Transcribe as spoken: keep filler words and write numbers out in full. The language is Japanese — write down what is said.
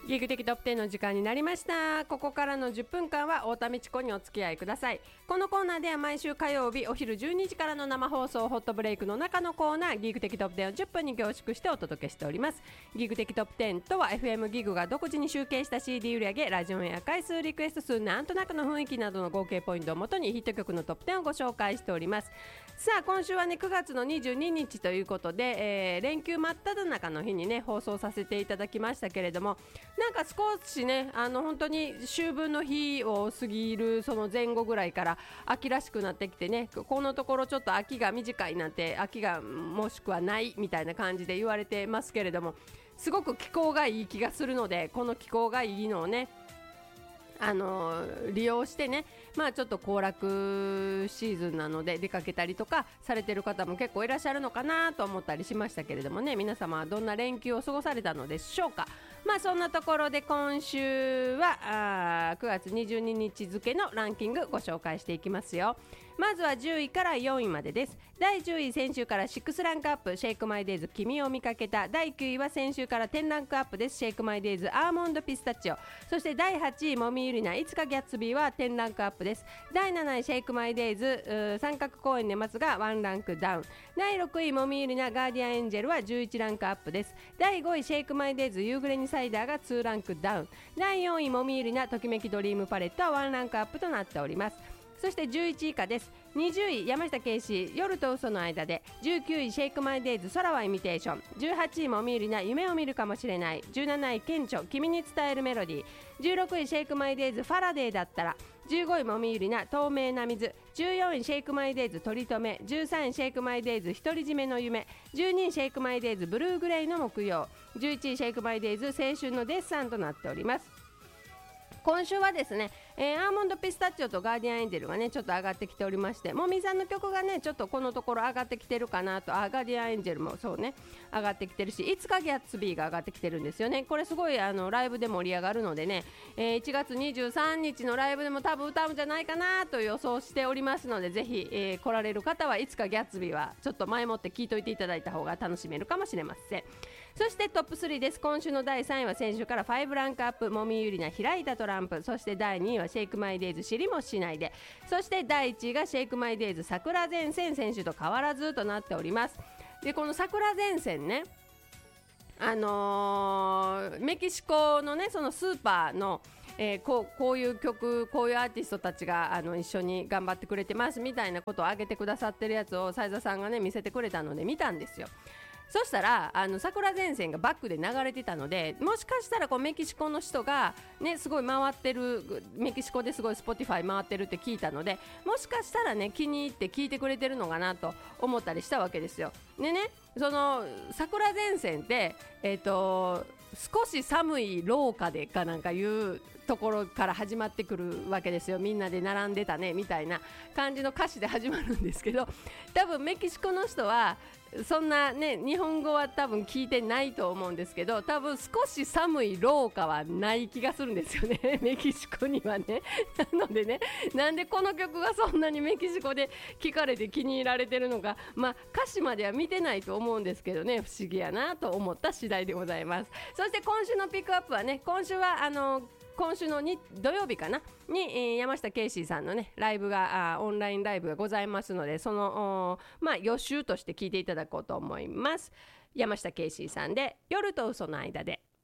ギグ的トップテンの時間になりました。ここからのじゅっぷんかんは太田美智子にお付き合いください。このコーナーでは毎週火曜日お昼じゅうにじからの生放送ホットブレイクの中のコーナーギグ的トップテンをじゅっぷんに凝縮してお届けしております。ギグ的トップテンとは エフエム ギグが独自に集計した シーディー 売上、ラジオや回数、リクエスト数、なんとなくの雰囲気などの合計ポイントをもとにヒット曲のトップテンをご紹介しております。さあ今週はねくがつのにじゅうににちということで、えー、連休真っ只中の日にね放送させていただきましたけれども、なんか少しねあの本当に秋分の日を過ぎるその前後ぐらいから秋らしくなってきてね、このところちょっと秋が短いなんて、秋がもしくはないみたいな感じで言われてますけれども、すごく気候がいい気がするので、この気候がいいのをねあの利用してね、まあちょっと行楽シーズンなので出かけたりとかされてる方も結構いらっしゃるのかなと思ったりしましたけれどもね、皆様はどんな連休を過ごされたのでしょうか。まあそんなところで今週はあくがつにじゅうににち付のランキングご紹介していきますよ。まずはじゅういからよんいまでです。だいじゅうい、先週からろくランクアップ、シェイクマイデイズ君を見かけた。だいきゅういは先週からじゅうランクアップです。シェイクマイデイズアーモンドピスタチオ。そしてだいはちいもみゆりな、いつかギャッツビーはじゅうランクアップです。だいなないシェイクマイデイズ三角公園で待つがいちランクダウン。だいろくいもみゆりなガーディアンエンジェルはじゅういちランクアップです。だいごいシェイクマイデイズ夕暮れにサイダーがにランクダウン。だいよんいもみゆりなときめきドリームパレットはいちランクアップとなっております。そしてじゅういちい以下です。にじゅうい山下圭司夜と嘘の間で、じゅうきゅういシェイクマイデイズ空はイミテーション、じゅうはちいもみゆりな夢を見るかもしれない、じゅうなない顕著君に伝えるメロディー、じゅうろくいシェイクマイデイズファラデーだったら、じゅうごいもみゆりな透明な水、じゅうよんいシェイクマイデイズ取り留め、じゅうさんいシェイクマイデイズ独り占めの夢、じゅうにいシェイクマイデイズブルーグレイの木曜、じゅういちいシェイクマイデイズ青春のデッサンとなっております。今週はですね、えー、アーモンドピスタチオとガーディアンエンジェルがねちょっと上がってきておりまして、もみさんの曲がねちょっとこのところ上がってきてるかなと、あガーディアンエンジェルもそうね上がってきてるし、いつかギャッツビーが上がってきてるんですよね。これすごいあのライブで盛り上がるのでね、えー、いちがつにじゅうさんにちのライブでも多分歌うんじゃないかなと予想しておりますので、ぜひ、えー、来られる方はいつかギャッツビーはちょっと前もって聞いといていただいた方が楽しめるかもしれません。そしてトップスリーです。今週のだいさんいは先週からごランクアップ、もみゆりな開いたトランプ、そしてだいにいはシェイクマイデイズ知りもしないで、そしてだいいちいがシェイクマイデイズ桜前線、先週と変わらずとなっております。でこの桜前線ね、あのー、メキシコのねそのスーパーのえー、こう、こういう曲こういうアーティストたちがあの一緒に頑張ってくれてますみたいなことを上げてくださってるやつを斉田さんがね見せてくれたので見たんですよ。そしたらあの桜前線がバックで流れてたので、もしかしたらこうメキシコの人がねすごい回ってる、メキシコですごい Spotify 回ってるって聞いたので、もしかしたらね気に入って聞いてくれてるのかなと思ったりしたわけですよ。でねその桜前線ってえっと少し寒い廊下でかなんかいうところから始まってくるわけですよ。みんなで並んでたねみたいな感じの歌詞で始まるんですけど、多分メキシコの人はそんなね日本語は多分聞いてないと思うんですけど、多分少し寒い廊下はない気がするんですよねメキシコにはね。なのでね、なんでこの曲がそんなにメキシコで聴かれて気に入られてるのか、まあ歌詞までは見てないと思うんですけどね、不思議やなと思った次第でございます。そして今週のピックアップはね、今週はあの今週のに土曜日かなに、えー、山下圭司さんのねライブがあオンラインライブがございますので、そのまあ予習として聞いていただこうと思います。山下圭司さんで夜と嘘の間で。